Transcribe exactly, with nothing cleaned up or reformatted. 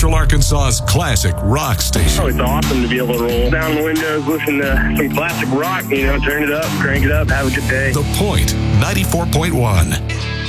Central Arkansas's classic rock station. Oh, it's awesome to be able to roll down the windows, listen to some classic rock, you know, turn it up, crank it up, have a good day. The Point, ninety-four point one.